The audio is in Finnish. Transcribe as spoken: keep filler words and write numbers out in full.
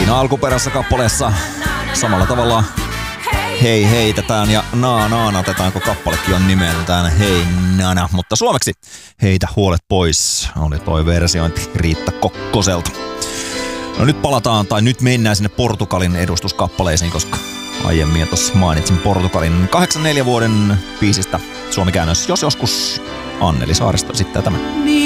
Siinä alkuperäisessä kappaleessa samalla tavalla hei heitetään ja naa naanatetaan, kun kappalekin on nimeltään Hei nana. Mutta suomeksi Heitä huolet pois oli toi versiointi Riitta Kokkoselta. No nyt palataan, tai nyt mennään sinne Portugalin edustuskappaleisiin, koska aiemmin tuossa mainitsin Portugalin kahdeksankymmentäneljä vuoden biisistä suomikäännös Jos joskus. Anneli Saaristo esittää tämän.